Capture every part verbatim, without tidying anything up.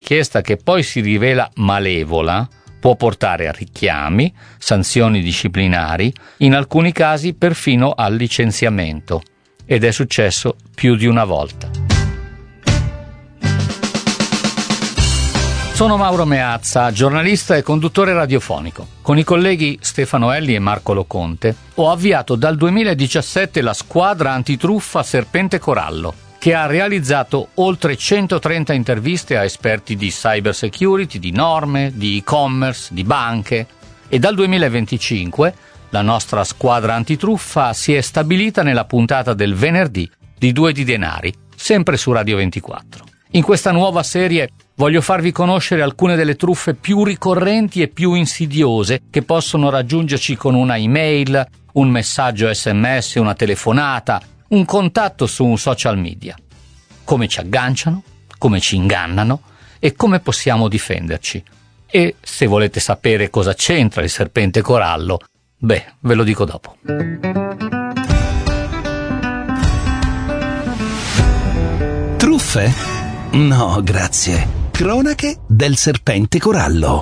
richiesta che poi si rivela malevola può portare a richiami, sanzioni disciplinari, in alcuni casi perfino al licenziamento. Ed è successo più di una volta. Sono Mauro Meazza, giornalista e conduttore radiofonico. Con i colleghi Stefano Elli e Marco Loconte ho avviato dal duemiladiciassette la squadra antitruffa Serpente Corallo, che ha realizzato oltre centotrenta interviste a esperti di cyber security, di norme, di e-commerce, di banche, e dal duemilaventicinque la nostra squadra antitruffa si è stabilita nella puntata del venerdì di Due di Denari, sempre su Radio ventiquattro. In questa nuova serie voglio farvi conoscere alcune delle truffe più ricorrenti e più insidiose che possono raggiungerci con una email, un messaggio S M S, una telefonata, un contatto su un social media. Come ci agganciano, come ci ingannano e come possiamo difenderci. E se volete sapere cosa c'entra il Serpente Corallo, beh, ve lo dico dopo. Truffe? No, grazie. Cronache del Serpente Corallo.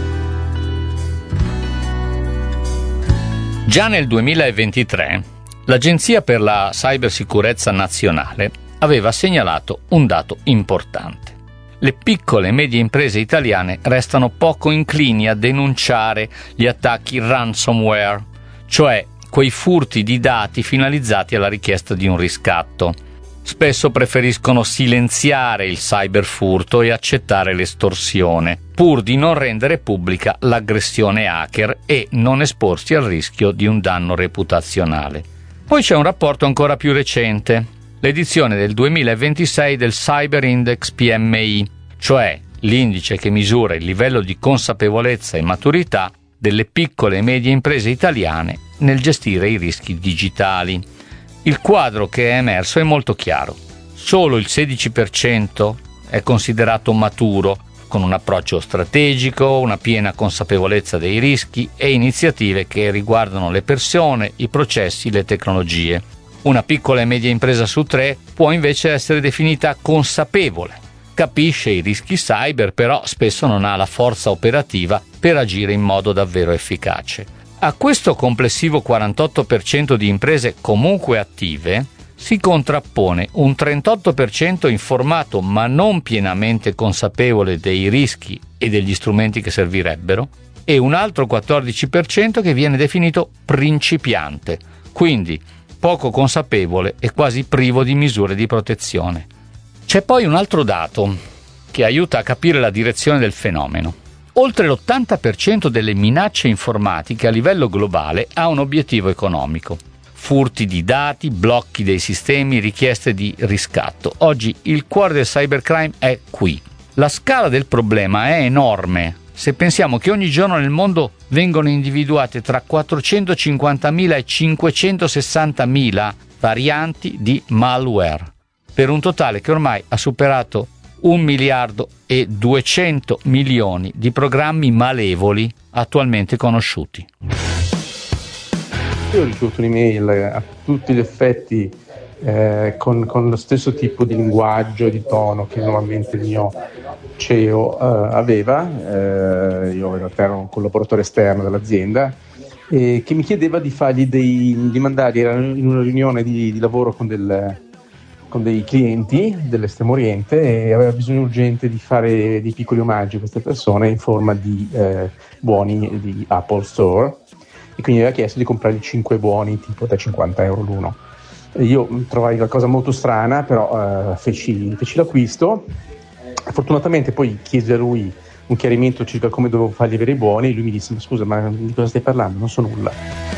Già nel duemilaventitré l'Agenzia per la Cybersicurezza Nazionale aveva segnalato un dato importante. Le piccole e medie imprese italiane restano poco inclini a denunciare gli attacchi ransomware, cioè quei furti di dati finalizzati alla richiesta di un riscatto. Spesso preferiscono silenziare il cyberfurto e accettare l'estorsione, pur di non rendere pubblica l'aggressione hacker e non esporsi al rischio di un danno reputazionale. Poi c'è un rapporto ancora più recente, l'edizione del duemilaventisei del Cyber Index P M I, cioè l'indice che misura il livello di consapevolezza e maturità delle piccole e medie imprese italiane nel gestire i rischi digitali. Il quadro che è emerso è molto chiaro. Solo il sedici per cento è considerato maturo, con un approccio strategico, una piena consapevolezza dei rischi e iniziative che riguardano le persone, i processi, le tecnologie. Una piccola e media impresa su tre può invece essere definita consapevole. Capisce i rischi cyber, però spesso non ha la forza operativa per agire in modo davvero efficace. A questo complessivo quarantotto per cento di imprese comunque attive si contrappone un trentotto per cento informato ma non pienamente consapevole dei rischi e degli strumenti che servirebbero e un altro quattordici per cento che viene definito principiante, quindi poco consapevole e quasi privo di misure di protezione. C'è poi un altro dato che aiuta a capire la direzione del fenomeno. Oltre l'ottanta per cento delle minacce informatiche a livello globale ha un obiettivo economico. Furti di dati, blocchi dei sistemi, richieste di riscatto. Oggi il cuore del cybercrime è qui. La scala del problema è enorme. Se pensiamo che ogni giorno nel mondo vengono individuate tra quattrocentocinquantamila e cinquecentosessantamila varianti di malware, per un totale che ormai ha superato un miliardo e duecento milioni di programmi malevoli attualmente conosciuti. Io ho ricevuto un'email a tutti gli effetti eh, con, con lo stesso tipo di linguaggio e di tono che normalmente il mio C E O eh, aveva. Eh, io in realtà ero un collaboratore esterno dell'azienda e che mi chiedeva di fargli dei, di mandare, era in una riunione di, di lavoro con del con dei clienti dell'Estremo Oriente e aveva bisogno urgente di fare dei piccoli omaggi a queste persone in forma di eh, buoni di Apple Store e quindi aveva chiesto di comprargli cinque buoni tipo da cinquanta euro l'uno. E io trovai la cosa molto strana, però eh, feci, feci l'acquisto. Fortunatamente poi chiesi a lui un chiarimento circa come dovevo fargli avere i buoni e lui mi disse: ma scusa, ma di cosa stai parlando? Non so nulla.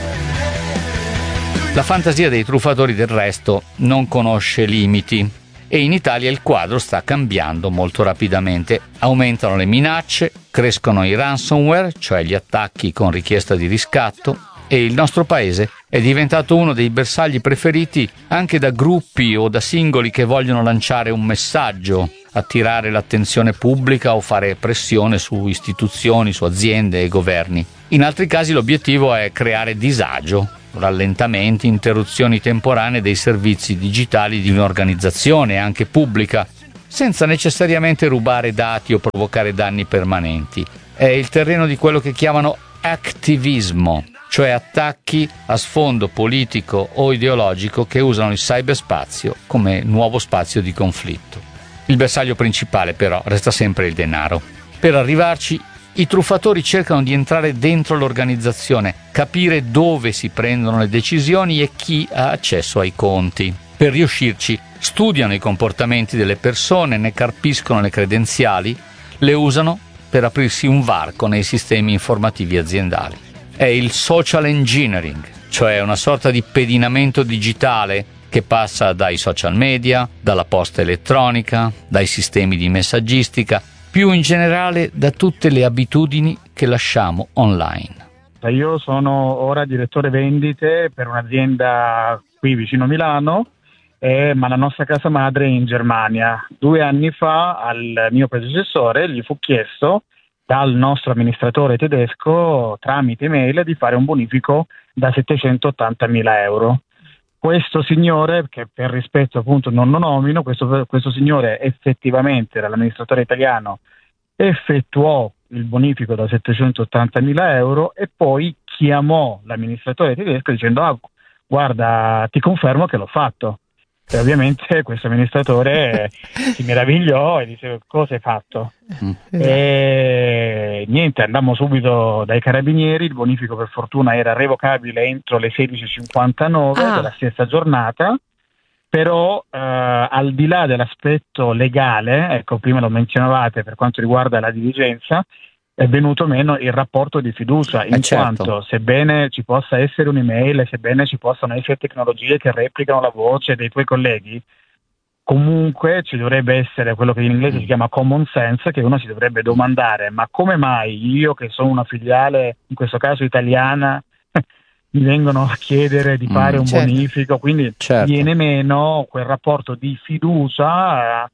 La fantasia dei truffatori del resto non conosce limiti e in Italia il quadro sta cambiando molto rapidamente. Aumentano le minacce, crescono i ransomware, cioè gli attacchi con richiesta di riscatto, e il nostro paese è diventato uno dei bersagli preferiti anche da gruppi o da singoli che vogliono lanciare un messaggio, attirare l'attenzione pubblica o fare pressione su istituzioni, su aziende e governi. In altri casi l'obiettivo è creare disagio, rallentamenti, interruzioni temporanee dei servizi digitali di un'organizzazione, anche pubblica, senza necessariamente rubare dati o provocare danni permanenti. È il terreno di quello che chiamano attivismo, cioè attacchi a sfondo politico o ideologico che usano il cyberspazio come nuovo spazio di conflitto. Il bersaglio principale però resta sempre il denaro. Per arrivarci, i truffatori cercano di entrare dentro l'organizzazione, capire dove si prendono le decisioni e chi ha accesso ai conti. Per riuscirci, studiano i comportamenti delle persone, ne carpiscono le credenziali, le usano per aprirsi un varco nei sistemi informativi aziendali. È il social engineering, cioè una sorta di pedinamento digitale che passa dai social media, dalla posta elettronica, dai sistemi di messaggistica, più in generale da tutte le abitudini che lasciamo online. Io sono ora direttore vendite per un'azienda qui vicino a Milano, eh, ma la nostra casa madre è in Germania. Due anni fa al mio predecessore gli fu chiesto dal nostro amministratore tedesco tramite email di fare un bonifico da settecentottantamila euro. Questo signore, che per rispetto appunto non lo nomino, questo, questo signore effettivamente era l'amministratore italiano, effettuò il bonifico da settecentottantamila euro e poi chiamò l'amministratore tedesco dicendo ah, guarda, ti confermo che l'ho fatto. E ovviamente questo amministratore si meravigliò e disse cosa hai fatto? Mm. E niente, andammo subito dai carabinieri, il bonifico per fortuna era revocabile entro le sedici e cinquantanove ah. della stessa giornata, però eh, al di là dell'aspetto legale, ecco prima lo menzionavate per quanto riguarda la diligenza, è venuto meno il rapporto di fiducia, in eh certo. quanto sebbene ci possa essere un'email, sebbene ci possano essere tecnologie che replicano la voce dei tuoi colleghi, comunque ci dovrebbe essere quello che in inglese si chiama common sense, che uno si dovrebbe domandare ma come mai io che sono una filiale, in questo caso italiana, mi vengono a chiedere di fare mm, un certo. bonifico, quindi certo. viene meno quel rapporto di fiducia.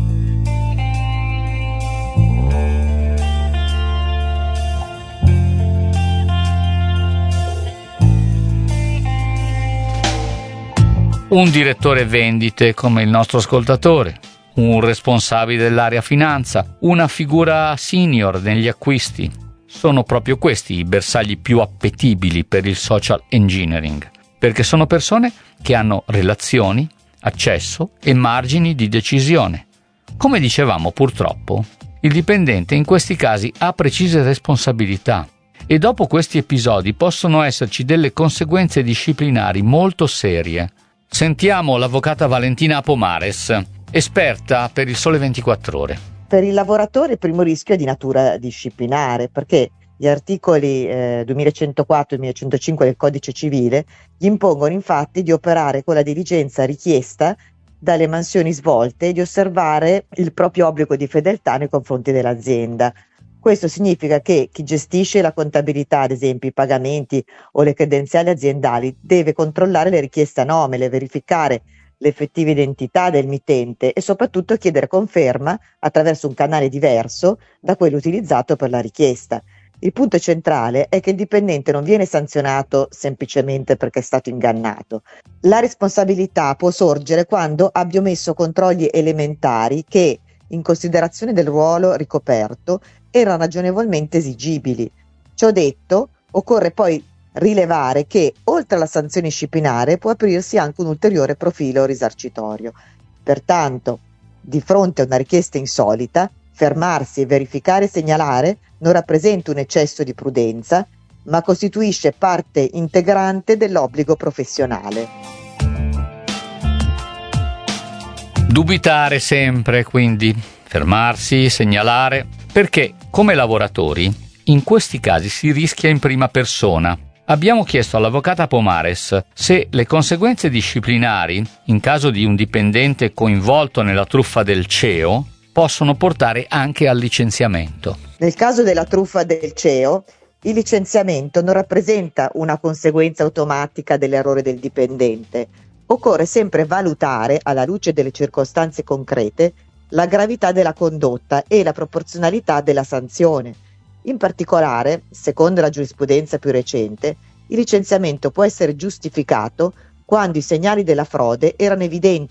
Un direttore vendite come il nostro ascoltatore, un responsabile dell'area finanza, una figura senior negli acquisti. Sono proprio questi i bersagli più appetibili per il social engineering, perché sono persone che hanno relazioni, accesso e margini di decisione. Come dicevamo, purtroppo, il dipendente in questi casi ha precise responsabilità e dopo questi episodi possono esserci delle conseguenze disciplinari molto serie. Sentiamo l'avvocata Valentina Pomares, esperta per il Sole ventiquattro Ore. Per il lavoratore il primo rischio è di natura disciplinare, perché gli articoli eh, duemilacentoquattro e duemilacentocinque del Codice Civile gli impongono infatti di operare con la diligenza richiesta dalle mansioni svolte e di osservare il proprio obbligo di fedeltà nei confronti dell'azienda. Questo significa che chi gestisce la contabilità, ad esempio i pagamenti o le credenziali aziendali, deve controllare le richieste anomale, verificare l'effettiva identità del mittente e soprattutto chiedere conferma attraverso un canale diverso da quello utilizzato per la richiesta. Il punto centrale è che il dipendente non viene sanzionato semplicemente perché è stato ingannato. La responsabilità può sorgere quando abbia omesso controlli elementari che, in considerazione del ruolo ricoperto, erano ragionevolmente esigibili. Ciò detto, occorre poi rilevare che, oltre alla sanzione disciplinare, può aprirsi anche un ulteriore profilo risarcitorio. Pertanto, di fronte a una richiesta insolita, fermarsi e verificare e segnalare non rappresenta un eccesso di prudenza, ma costituisce parte integrante dell'obbligo professionale. Dubitare sempre, quindi, fermarsi, segnalare, perché, come lavoratori, in questi casi si rischia in prima persona. Abbiamo chiesto all'avvocata Pomares se le conseguenze disciplinari, in caso di un dipendente coinvolto nella truffa del C E O, possono portare anche al licenziamento. Nel caso della truffa del C E O, il licenziamento non rappresenta una conseguenza automatica dell'errore del dipendente. Occorre sempre valutare, alla luce delle circostanze concrete, la gravità della condotta e la proporzionalità della sanzione. In particolare, secondo la giurisprudenza più recente, il licenziamento può essere giustificato quando i segnali della frode erano evidenti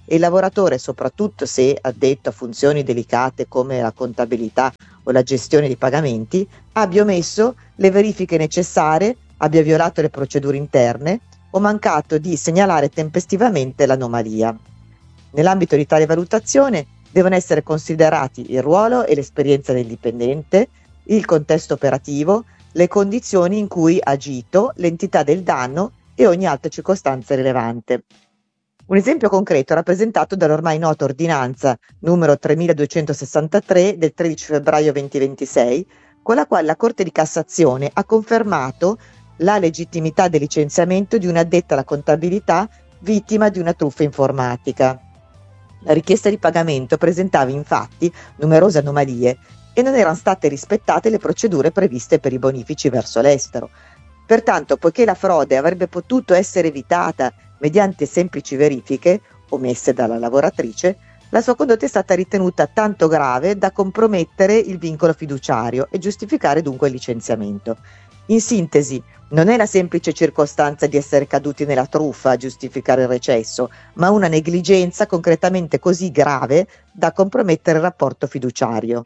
e il lavoratore, soprattutto se addetto a funzioni delicate come la contabilità o la gestione dei pagamenti, abbia omesso le verifiche necessarie, abbia violato le procedure interne o mancato di segnalare tempestivamente l'anomalia. Nell'ambito di tale valutazione devono essere considerati il ruolo e l'esperienza del dipendente, il contesto operativo, le condizioni in cui ha agito, l'entità del danno e ogni altra circostanza rilevante. Un esempio concreto è rappresentato dall'ormai nota ordinanza numero tremiladuecentosessantatré del tredici febbraio duemilaventisei, con la quale la Corte di Cassazione ha confermato la legittimità del licenziamento di un'addetta alla contabilità vittima di una truffa informatica. La richiesta di pagamento presentava infatti numerose anomalie e non erano state rispettate le procedure previste per i bonifici verso l'estero. Pertanto, poiché la frode avrebbe potuto essere evitata mediante semplici verifiche omesse dalla lavoratrice, la sua condotta è stata ritenuta tanto grave da compromettere il vincolo fiduciario e giustificare dunque il licenziamento. In sintesi, non è la semplice circostanza di essere caduti nella truffa a giustificare il recesso, ma una negligenza concretamente così grave da compromettere il rapporto fiduciario.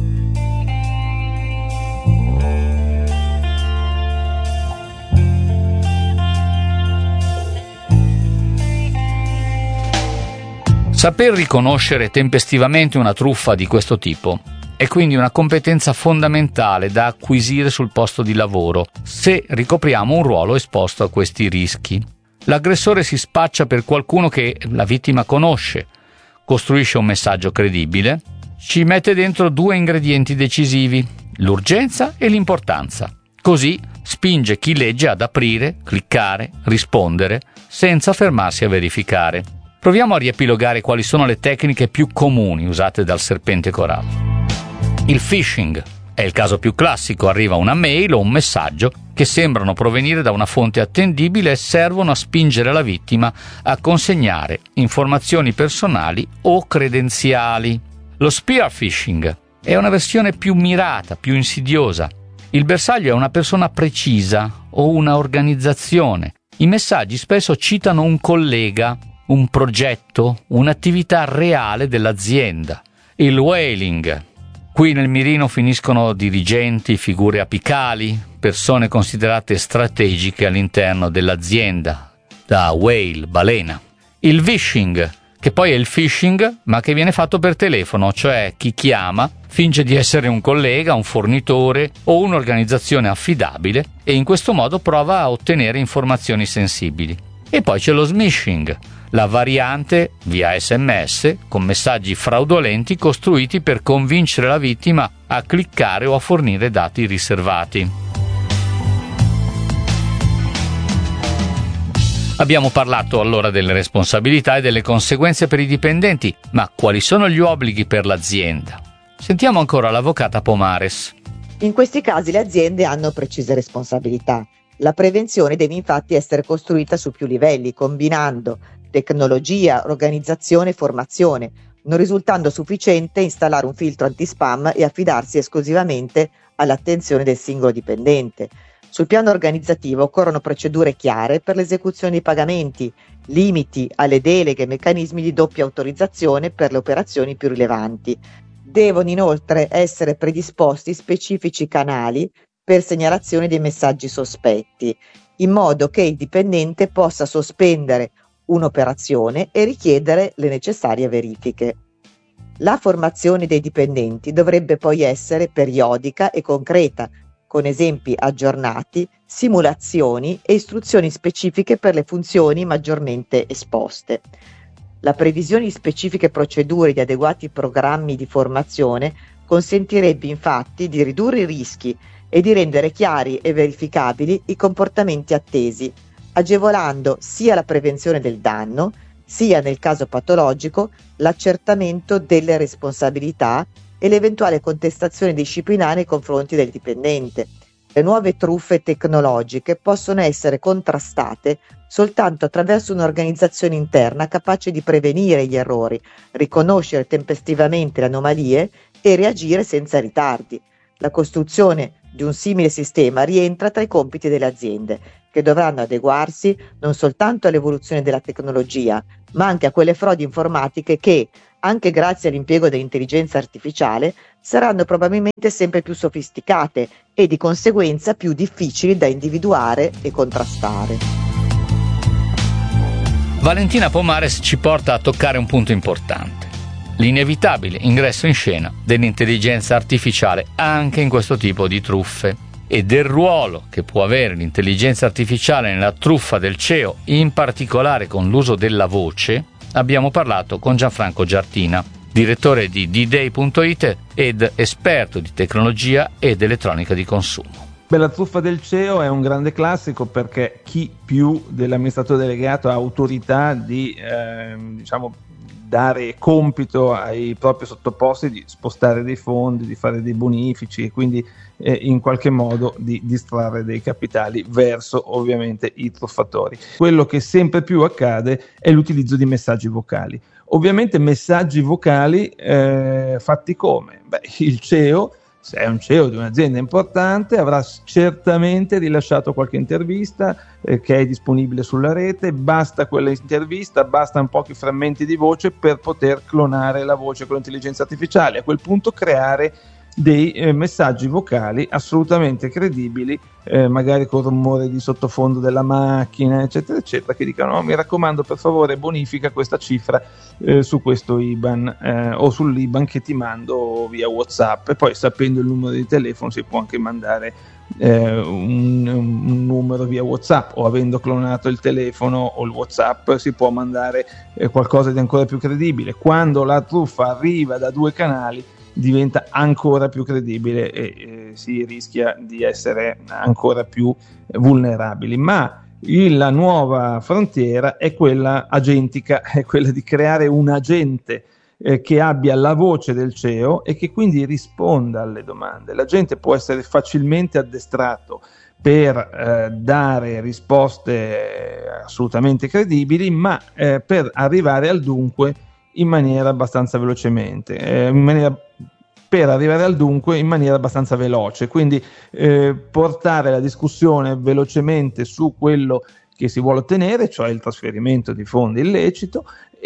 Saper riconoscere tempestivamente una truffa di questo tipo è quindi una competenza fondamentale da acquisire sul posto di lavoro se ricopriamo un ruolo esposto a questi rischi. L'aggressore si spaccia per qualcuno che la vittima conosce, costruisce un messaggio credibile, ci mette dentro due ingredienti decisivi, l'urgenza e l'importanza. Così spinge chi legge ad aprire, cliccare, rispondere, senza fermarsi a verificare. Proviamo a riepilogare quali sono le tecniche più comuni usate dal serpente corallo. Il phishing è il caso più classico, arriva una mail o un messaggio che sembrano provenire da una fonte attendibile e servono a spingere la vittima a consegnare informazioni personali o credenziali. Lo spear phishing è una versione più mirata, più insidiosa. Il bersaglio è una persona precisa o una organizzazione. I messaggi spesso citano un collega, un progetto, un'attività reale dell'azienda. Il whaling. Qui nel mirino finiscono dirigenti, figure apicali, persone considerate strategiche all'interno dell'azienda, da whale, balena. Il vishing, che poi è il phishing, ma che viene fatto per telefono, cioè chi chiama finge di essere un collega, un fornitore o un'organizzazione affidabile e in questo modo prova a ottenere informazioni sensibili. E poi c'è lo smishing, la variante via sms con messaggi fraudolenti costruiti per convincere la vittima a cliccare o a fornire dati riservati. Abbiamo parlato allora delle responsabilità e delle conseguenze per i dipendenti, ma quali sono gli obblighi per l'azienda? Sentiamo ancora l'avvocata Pomares. In questi casi le aziende hanno precise responsabilità. La prevenzione deve infatti essere costruita su più livelli, combinando tecnologia, organizzazione e formazione, non risultando sufficiente installare un filtro anti-spam e affidarsi esclusivamente all'attenzione del singolo dipendente. Sul piano organizzativo occorrono procedure chiare per l'esecuzione dei pagamenti, limiti alle deleghe e meccanismi di doppia autorizzazione per le operazioni più rilevanti. Devono inoltre essere predisposti specifici canali per segnalazione dei messaggi sospetti, in modo che il dipendente possa sospendere un'operazione e richiedere le necessarie verifiche. La formazione dei dipendenti dovrebbe poi essere periodica e concreta, con esempi aggiornati, simulazioni e istruzioni specifiche per le funzioni maggiormente esposte. La previsione di specifiche procedure di adeguati programmi di formazione consentirebbe infatti di ridurre i rischi e di rendere chiari e verificabili i comportamenti attesi, agevolando sia la prevenzione del danno, sia nel caso patologico l'accertamento delle responsabilità e l'eventuale contestazione disciplinare nei confronti del dipendente. Le nuove truffe tecnologiche possono essere contrastate soltanto attraverso un'organizzazione interna capace di prevenire gli errori, riconoscere tempestivamente le anomalie e reagire senza ritardi. La costruzione di un simile sistema rientra tra i compiti delle aziende, che dovranno adeguarsi non soltanto all'evoluzione della tecnologia, ma anche a quelle frodi informatiche che, anche grazie all'impiego dell'intelligenza artificiale, saranno probabilmente sempre più sofisticate e di conseguenza più difficili da individuare e contrastare. Valentina Pomares ci porta a toccare un punto importante: l'inevitabile ingresso in scena dell'intelligenza artificiale anche in questo tipo di truffe, e del ruolo che può avere l'intelligenza artificiale nella truffa del C E O, in particolare con l'uso della voce. Abbiamo parlato con Gianfranco Giartina, direttore di D Day punto it ed esperto di tecnologia ed elettronica di consumo. Beh, la truffa del C E O è un grande classico, perché chi più dell'amministratore delegato ha autorità di eh, diciamo dare compito ai propri sottoposti di spostare dei fondi, di fare dei bonifici e quindi eh, in qualche modo di distrarre dei capitali verso ovviamente i truffatori. Quello che sempre più accade è l'utilizzo di messaggi vocali. Ovviamente messaggi vocali eh, fatti come? Beh, il C E O, se è un C E O di un'azienda importante, avrà certamente rilasciato qualche intervista eh, che è disponibile sulla rete. Basta quella intervista, bastano pochi frammenti di voce per poter clonare la voce con l'intelligenza artificiale. A quel punto creare dei eh, messaggi vocali assolutamente credibili, eh, magari con rumore di sottofondo della macchina, eccetera, eccetera, che dicano: oh, mi raccomando, per favore, bonifica questa cifra eh, su questo I B A N eh, o sull'I B A N che ti mando via WhatsApp. E poi, sapendo il numero di telefono, si può anche mandare eh, un, un numero via WhatsApp, o avendo clonato il telefono o il WhatsApp si può mandare eh, qualcosa di ancora più credibile. Quando la truffa arriva da due canali, diventa ancora più credibile e eh, si rischia di essere ancora più vulnerabili. Ma il, la nuova frontiera è quella agentica, è quella di creare un agente eh, che abbia la voce del C E O e che quindi risponda alle domande. L'agente può essere facilmente addestrato per eh, dare risposte assolutamente credibili, ma eh, per arrivare al dunque in maniera abbastanza velocemente, eh, in maniera, per arrivare al dunque in maniera abbastanza veloce, quindi eh, portare la discussione velocemente su quello che si vuole ottenere, cioè il trasferimento di fondi illecito,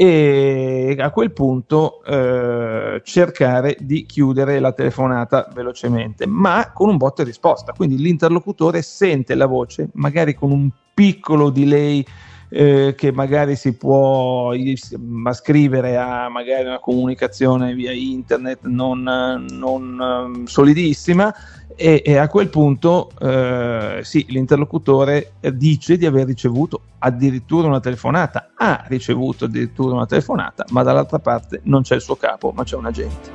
e a quel punto eh, cercare di chiudere la telefonata velocemente, ma con un botta e risposta. Quindi l'interlocutore sente la voce, magari con un piccolo delay Eh, che magari si può ascrivere a magari una comunicazione via internet non, non um, solidissima, e, e a quel punto eh, sì, l'interlocutore dice di aver ricevuto addirittura una telefonata, ha ricevuto addirittura una telefonata, ma dall'altra parte non c'è il suo capo, ma c'è un agente.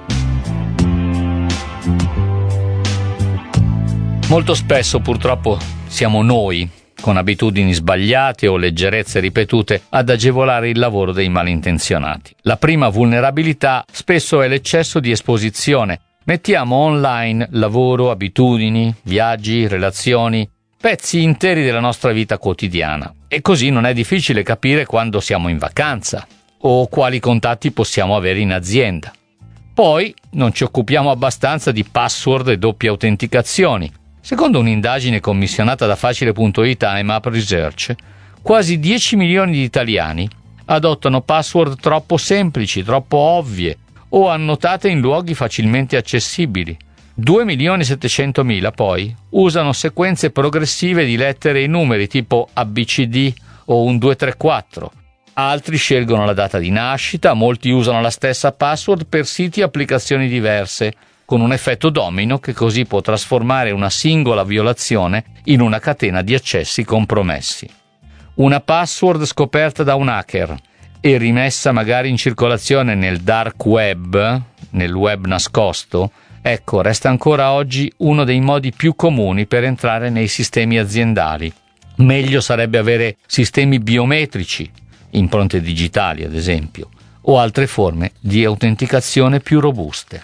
Molto spesso purtroppo siamo noi, con abitudini sbagliate o leggerezze ripetute, ad agevolare il lavoro dei malintenzionati. La prima vulnerabilità spesso è l'eccesso di esposizione. Mettiamo online lavoro, abitudini, viaggi, relazioni, pezzi interi della nostra vita quotidiana. E così non è difficile capire quando siamo in vacanza o quali contatti possiamo avere in azienda. Poi non ci occupiamo abbastanza di password e doppie autenticazioni. Secondo un'indagine commissionata da Facile punto it e Map Research, quasi dieci milioni di italiani adottano password troppo semplici, troppo ovvie o annotate in luoghi facilmente accessibili. due milioni e settecentomila poi usano sequenze progressive di lettere e numeri tipo A B C D o un due tre quattro. Altri scelgono la data di nascita, molti usano la stessa password per siti e applicazioni diverse, con un effetto domino che così può trasformare una singola violazione in una catena di accessi compromessi. Una password scoperta da un hacker e rimessa magari in circolazione nel dark web, nel web nascosto, ecco, resta ancora oggi uno dei modi più comuni per entrare nei sistemi aziendali. Meglio sarebbe avere sistemi biometrici, impronte digitali ad esempio, o altre forme di autenticazione più robuste.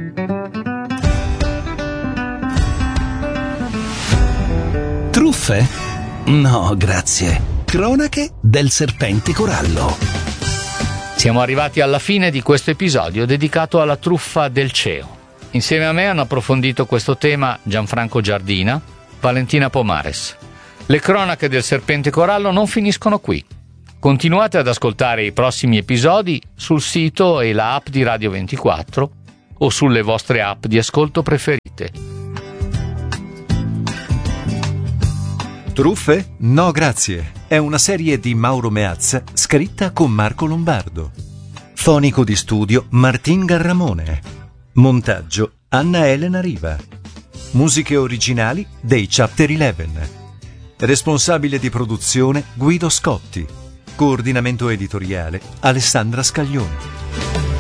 Truffe? No, grazie. Cronache del serpente corallo. Siamo arrivati alla fine di questo episodio dedicato alla truffa del C E O. Insieme a me hanno approfondito questo tema Gianfranco Giardina, Valentina Pomares. Le cronache del Serpente Corallo non finiscono qui. Continuate ad ascoltare i prossimi episodi sul sito e la app di Radio ventiquattro o sulle vostre app di ascolto preferite. Truffe? No, grazie. È una serie di Mauro Meazza scritta con Marco Lombardo. Fonico di studio Martin Garramone. Montaggio Anna Elena Riva. Musiche originali dei Chapter undici. Responsabile di produzione Guido Scotti. Coordinamento editoriale Alessandra Scaglioni.